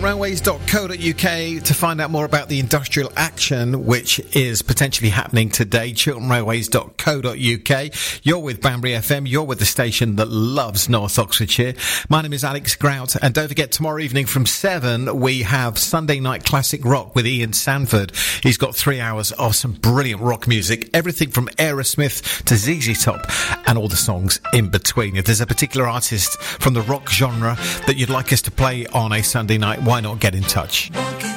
chilternrailways.co.uk to find out more about the industrial action which is potentially happening today. chilternrailways.co.uk. You're with Banbury FM. You're with the station that loves North Oxfordshire. My name is Alex Grout, and don't forget, tomorrow evening from 7 we have Sunday Night Classic Rock with Ian Sanford. He's got 3 hours of some brilliant rock music, everything from Aerosmith to ZZ Top and all the songs in between. If there's a particular artist from the rock genre that you'd like us to play on a Sunday night, why not get in touch?